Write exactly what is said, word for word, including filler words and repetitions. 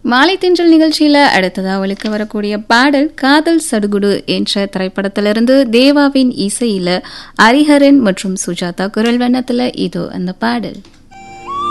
மாலை தென்றல் நிகழ்ச்சியில அடுத்ததா ஒலிக்க வரக்கூடிய பாடல் காதல் சடுகுடு என்ற திரைப்படத்திலிருந்து தேவாவின் இசையில ஹரிஹரன் மற்றும் சுஜாதா குரல் வண்ணத்துல இதோ அந்த பாடல்.